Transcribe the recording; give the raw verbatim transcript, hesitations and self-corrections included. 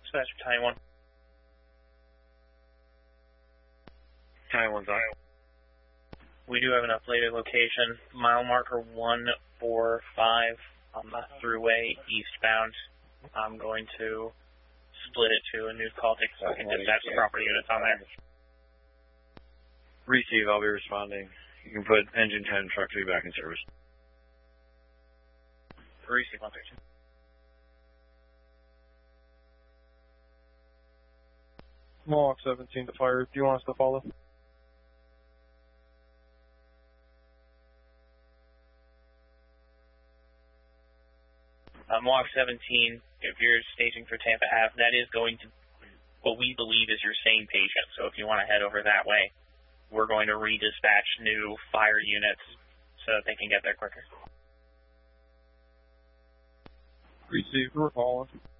Dispatch Battalion one. Battalion one's on. We do have an updated location, mile marker one four five on the thruway eastbound. I'm going to split it to a new call ticket so I can dispatch the proper units on there. Receive, I'll be responding. You can put engine ten truck to be back in service. Receive one thirteen. Mohawk seventeen to fire. Do you want us to follow? Uh, Mohawk seventeen, if you're staging for Tampa Ave, that is going to what we believe is your same patient. So if you want to head over that way, we're going to redispatch new fire units so that they can get there quicker. Received. We're following.